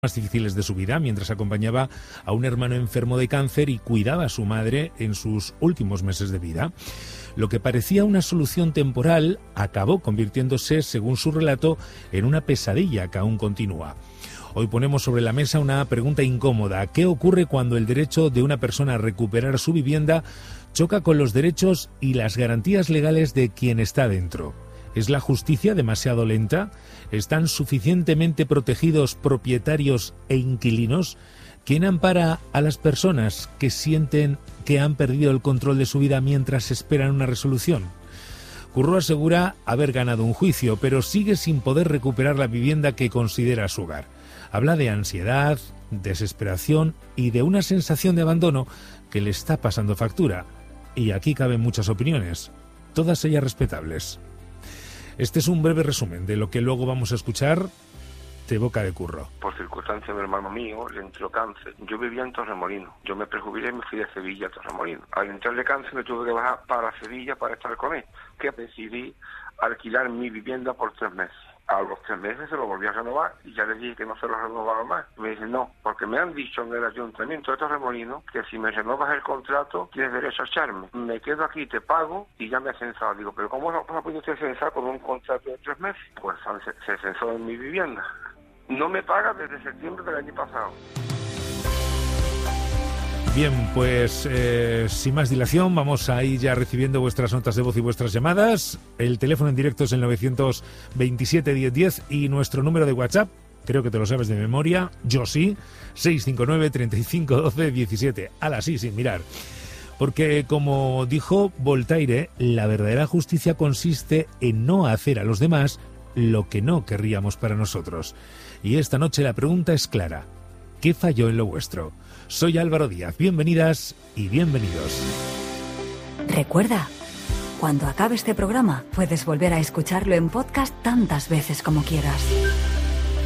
más difíciles de su vida mientras acompañaba a un hermano enfermo de cáncer y cuidaba a su madre en sus últimos meses de vida. Lo que parecía una solución temporal acabó convirtiéndose, según su relato, en una pesadilla que aún continúa. Hoy ponemos sobre la mesa una pregunta incómoda. ¿Qué ocurre cuando el derecho de una persona a recuperar su vivienda choca con los derechos y las garantías legales de quien está dentro? ¿Es la justicia demasiado lenta? ¿Están suficientemente protegidos propietarios e inquilinos? ¿Quién ampara a las personas que sienten que han perdido el control de su vida mientras esperan una resolución? Curro asegura haber ganado un juicio, pero sigue sin poder recuperar la vivienda que considera su hogar. Habla de ansiedad, desesperación y de una sensación de abandono que le está pasando factura. Y aquí caben muchas opiniones, todas ellas respetables. Este es un breve resumen de lo que luego vamos a escuchar de boca de Curro. Por circunstancia de un hermano mío le entró cáncer. Yo vivía en Torremolinos. Yo me prejubilé y me fui de Sevilla a Torremolinos. Al entrarle cáncer me tuve que bajar para Sevilla para estar con él. Que decidí alquilar mi vivienda por 3 meses. A los 3 meses se lo volví a renovar y ya le dije que no se lo renovaba más. Me dicen no, porque me han dicho en el ayuntamiento de Torremolinos que si me renovas el contrato tienes derecho a echarme. Me quedo aquí, te pago y ya me he censado. Digo, pero ¿cómo no ha podido usted censar con un contrato de 3 meses? Pues se censó en mi vivienda. No me paga desde septiembre del año pasado. Bien, pues sin más dilación vamos a ir ya recibiendo vuestras notas de voz y vuestras llamadas. El teléfono en directo es el 927 1010 y nuestro número de WhatsApp, creo que te lo sabes de memoria, yo sí, 659 35 12 17. Ala, sí, sin mirar. Porque como dijo Voltaire, la verdadera justicia consiste en no hacer a los demás lo que no querríamos para nosotros. Y esta noche la pregunta es clara. ¿Qué falló en lo vuestro? Soy Álvaro Díaz. Bienvenidas y bienvenidos. Recuerda, cuando acabe este programa, puedes volver a escucharlo en podcast tantas veces como quieras.